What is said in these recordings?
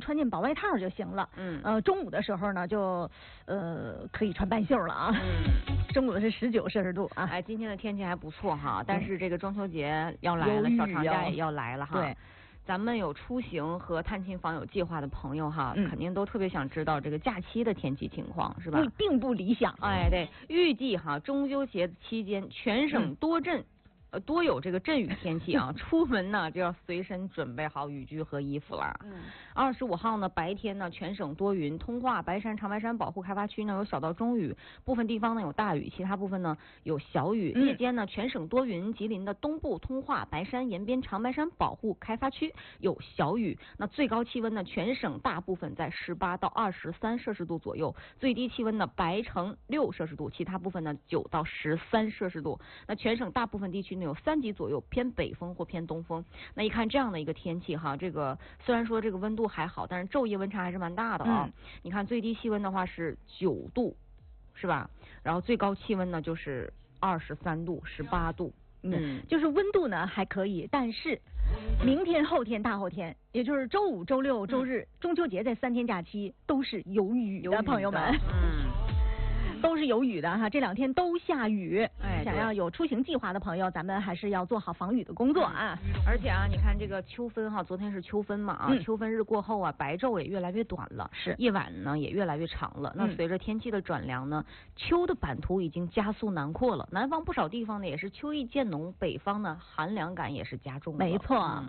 穿件薄外套就行了。中午的时候呢，就可以穿半袖了啊。中午是19摄氏度啊。 哎，今天的天气还不错哈，但是这个中秋节要来了，小长假也要来了哈。 对。 咱们有出行和探亲访友计划的朋友哈，肯定都特别想知道这个假期的天气情况，是吧？ 并不理想。 哎，对，预计哈中秋节期间全省多有这个阵雨天气啊，出门呢就要随身准备好雨具和衣服了。25号呢白天呢全省多云，通化、白山、长白山保护开发区呢有小到中雨，部分地方呢有大雨，其他部分呢有小雨。夜间呢全省多云，吉林的东部、通化、白山、延边、长白山保护开发区有小雨。那最高气温呢全省大部分在18到23摄氏度左右，最低气温呢白城6摄氏度，其他部分呢9到13摄氏度。那全省大部分地区有3级左右，偏北风或偏东风。那一看这样的一个天气哈，这个虽然说这个温度还好，但是昼夜温差还是蛮大的啊。你看最低气温的话是9度，是吧？然后最高气温呢就是23度、18度。 就是温度呢还可以，但是明天、后天、大后天，也就是周五、周六、周日，中秋节这3天假期都是有雨的，朋友们。都是有雨的哈，这2天都下雨。想要有出行计划的朋友，咱们还是要做好防雨的工作啊。 而且啊，你看这个秋分哈，昨天是秋分嘛啊，秋分日过后啊，白昼也越来越短了， 是夜晚呢也越来越长了。那随着天气的转凉呢，秋的版图已经加速南扩了。南方不少地方呢也是秋意渐浓，北方呢寒凉感也是加重了。 没错，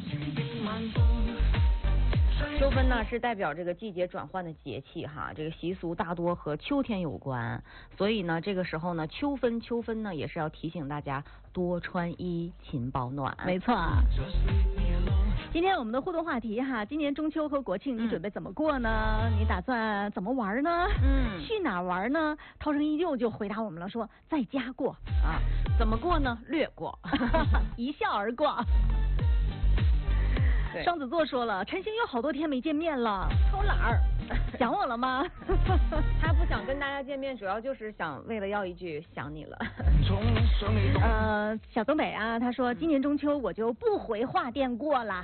秋分呢是代表这个季节转换的节气哈，这个习俗大多和秋天有关，所以呢这个时候呢秋分呢也是要提醒大家多穿衣勤保暖。 没错。今天我们的互动话题哈，今年中秋和国庆你准备怎么过呢？你打算怎么玩呢？去哪玩呢？涛声依旧就回答我们了，说在家过啊。怎么过呢？略过， 一笑而过。双子座说了，陈星有好多天没见面了，偷懒儿，想我了吗？ 他不想跟大家见面，主要就是想为了要一句想你了。 小东北啊，他说今年中秋我就不回话店过了。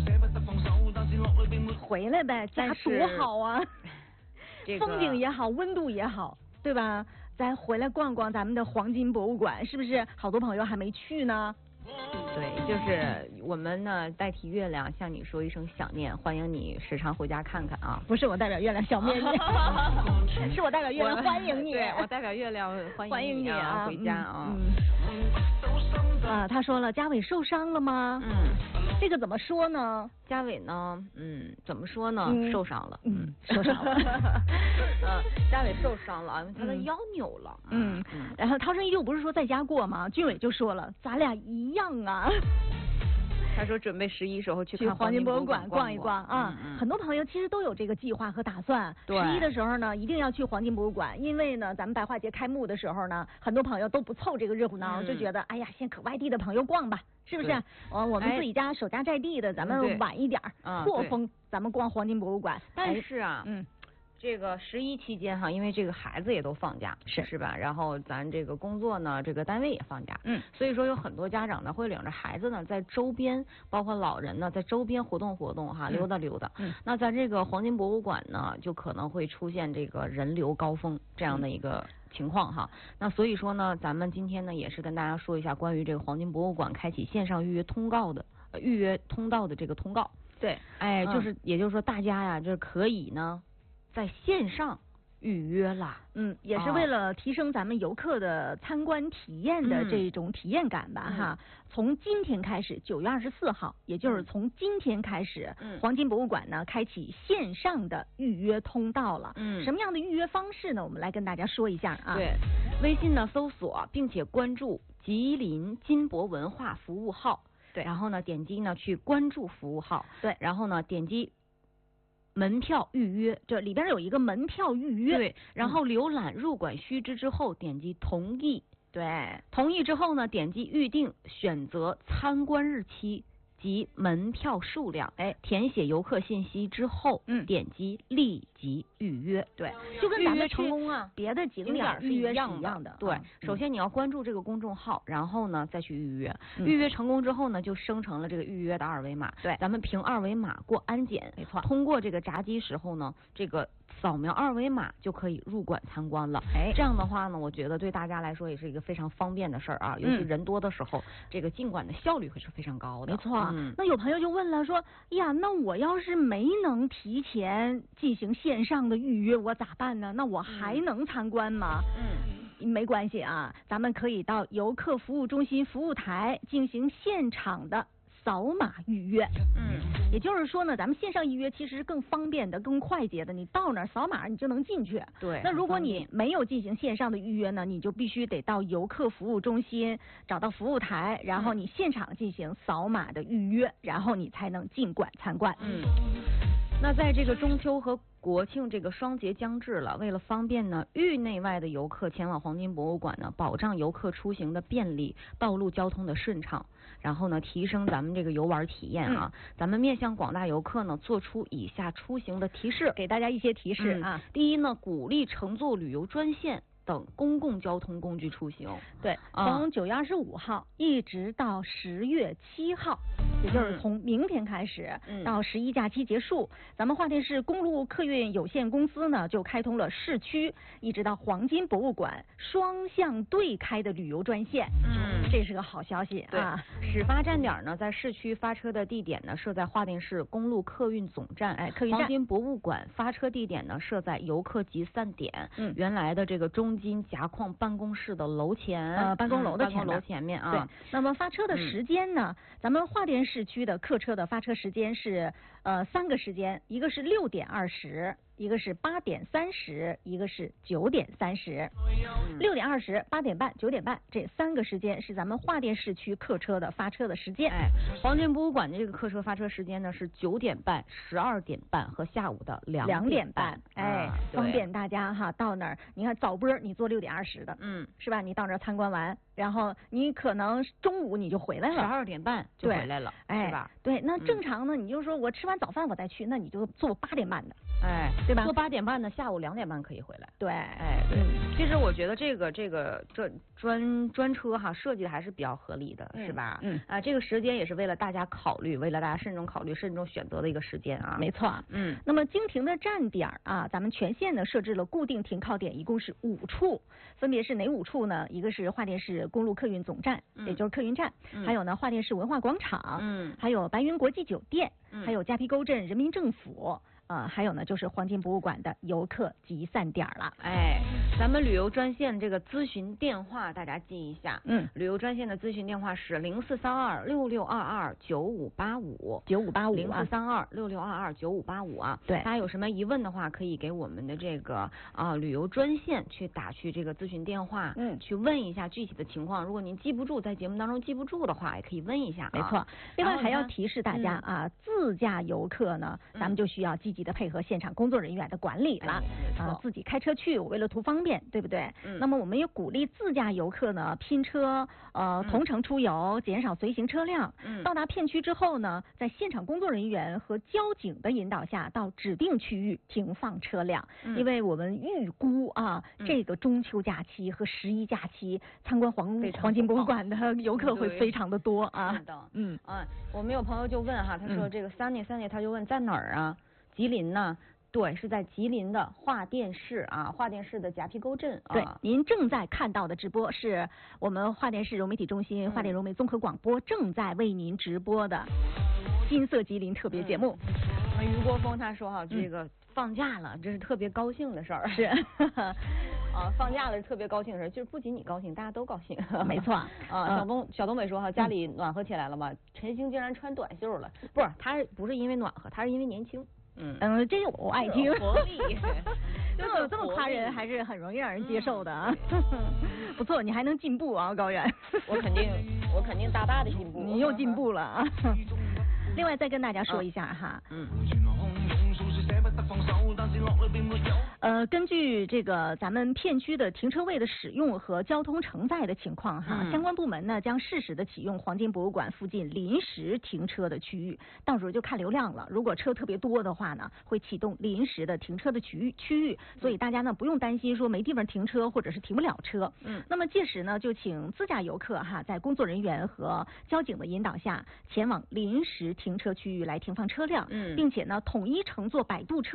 回来呗，家多好啊，风景也好，温度也好，对吧？咱回来逛逛咱们的黄金博物馆，是不是？好多朋友还没去呢。 对，就是我们呢代替月亮向你说一声想念，欢迎你时常回家看看啊！ 不是我代表月亮想念你，是我代表月亮欢迎你。 对，我代表月亮欢迎你啊，回家啊！ 他说了，嘉伟受伤了吗？这个怎么说呢？ 嘉伟呢，怎么说呢？受伤了， 受伤了。 嘉伟受伤了啊，因为他的腰扭了。 然后涛声依旧不是说在家过吗？俊伟就说了，咱俩一样啊。 他说准备11时候去看黄金博物馆逛一逛啊。很多朋友其实都有这个计划和打算。11的时候呢，一定要去黄金博物馆，因为呢，咱们白化节开幕的时候呢，很多朋友都不凑这个热乎闹，就觉得哎呀，先可外地的朋友逛吧，是不是？我们自己家守家在地的，咱们晚一点错峰，咱们逛黄金博物馆。 但是啊，这个11期间哈，因为这个孩子也都放假，是吧？然后咱这个工作呢，这个单位也放假，所以说有很多家长呢会领着孩子呢在周边，包括老人呢在周边活动哈，溜达溜达。那在这个黄金博物馆呢，就可能会出现这个人流高峰这样的一个情况哈。那所以说呢，咱们今天呢也是跟大家说一下关于这个黄金博物馆开启线上预约通道的这个通告。 对， 也就是说大家呀，这可以呢在线上预约啦。 也是为了提升咱们游客的参观体验的这种体验感吧哈。从今天开始，9月24号，也就是从今天开始，黄金博物馆呢开启线上的预约通道了。什么样的预约方式呢？我们来跟大家说一下啊。 对，微信呢搜索并且关注吉林金博文化服务号，对，然后呢点击呢去关注服务号，对，然后呢点击门票预约，这里边有一个门票预约，对，然后浏览入馆须知之后点击同意，对，同意之后呢点击预定，选择参观日期， 及门票数量，填写游客信息之后，点击立即预约。 对，就跟咱们成功啊， 别的景点预约是一样的。 对，首先你要关注这个公众号，然后呢再去预约。预约成功之后呢，就生成了这个预约的二维码。 对， 咱们凭二维码过安检。 没错。 通过这个闸机时候呢，这个扫描二维码就可以入馆参观了。这样的话呢，我觉得对大家来说也是一个非常方便的事儿啊，尤其人多的时候，这个进馆的效率会是非常高的。 没错。那有朋友就问了，说呀，那我要是没能提前进行线上的预约，我咋办呢？那我还能参观吗？没关系啊，咱们可以到游客服务中心服务台进行现场的扫码预约。也就是说呢，咱们线上预约其实是更方便的、更快捷的，你到那儿扫码你就能进去。 对。 那如果你没有进行线上的预约呢，你就必须得到游客服务中心找到服务台，然后你现场进行扫码的预约，然后你才能进馆参观。 那在这个中秋和国庆这个双节将至了，为了方便呢域内外的游客前往黄金博物馆呢，保障游客出行的便利，道路交通的顺畅，然后呢提升咱们这个游玩体验啊。咱们面向广大游客呢，做出以下出行的提示， 给大家一些提示啊。 第一呢，鼓励乘坐旅游专线等公共交通工具出行。 对，从9月25号一直到10月7号，也就是从明天开始到11假期结束，咱们桦甸市公路客运有限公司呢就开通了市区一直到黄金博物馆双向对开的旅游专线。这是个好消息啊！ 始发站点呢，在市区发车的地点呢设在桦甸市公路客运总站，客运站。黄金博物馆发车地点呢设在游客集散点，原来的这个中金夹矿办公室的楼前， 办公楼的前面啊。 对，那么发车的时间呢，咱们桦甸市区的客车的发车时间是3个时间，一个是6点20。一个是8点30，一个是9点30。6点20、8点半、9点半这3个时间是咱们桦甸市区客车的发车的时间。 黄金博物馆的这个客车发车时间呢是9点半、12点半和下午的2点半。方便大家哈，到那儿你看早播你坐6点20的，是吧？你到那儿参观完，然后你可能中午你就回来了 ，12点半就回来了，是吧？ 对，那正常呢，你就说我吃完早饭我再去，那你就坐8点半的。 对吧？坐8点半的，下午2点半可以回来。 对， 其实我觉得这专车哈设计的还是比较合理的，是吧？这个时间也是为了大家考虑，为了大家慎重考虑、慎重选择的一个时间啊。 没错。那么经停的站点啊，咱们全线呢设置了固定停靠点，一共是5处，分别是哪5处呢？一个是桦甸市公路客运总站，也就是客运站，还有呢桦甸市文化广场，还有白云国际酒店，还有嘉皮沟镇人民政府。还有呢，就是黄金博物馆的游客集散点了。 咱们旅游专线这个咨询电话大家记一下。旅游专线的咨询电话是043266229585，943266229585啊。 对， 大家有什么疑问的话，可以给我们的这个旅游专线去打去这个咨询电话，去问一下具体的情况。如果您记不住，在节目当中记不住的话，也可以问一下。 没错。另外还要提示大家啊，自驾游客呢，咱们就需要积极的配合现场工作人员的管理了。自己开车去，我为了图方便，对不对？那么我们也鼓励自驾游客呢拼车，同城出游，减少随行车辆。到达片区之后呢，在现场工作人员和交警的引导下，到指定区域停放车辆。因为我们预估啊，这个中秋假期和11假期参观黄金博物馆的游客会非常的多啊。 是的。我们有朋友就问哈，他说这个Sunny，他就问在哪儿啊？吉林呢？对，是在吉林的桦甸市啊，桦甸市的夹皮沟镇。 对，您正在看到的直播是我们桦甸市融媒体中心桦甸融媒综合广播正在为您直播的金色吉林特别节目。 于国峰他说哈，这个放假了，这是特别高兴的事儿。 是。 放假了是特别高兴的事，就是不仅你高兴，大家都高兴。 没错。 小东北说哈，家里暖和起来了吗？陈星竟然穿短袖了，不是，他不是因为暖和，他是因为年轻。 这个我爱听。 活力。 这么夸人还是很容易让人接受的啊。不错，你还能进步啊，高原。 我肯定大大的进步。 你又进步了啊。另外再跟大家说一下哈。 根据这个咱们片区的停车位的使用和交通承载的情况哈，相关部门呢将适时的启用黄金博物馆附近临时停车的区域，到时候就看流量了。如果车特别多的话呢，会启动临时的停车的区域，所以大家呢不用担心说没地方停车或者是停不了车。那么届时呢，就请自驾游客哈，在工作人员和交警的引导下，前往临时停车区域来停放车辆，并且呢统一乘坐摆渡车。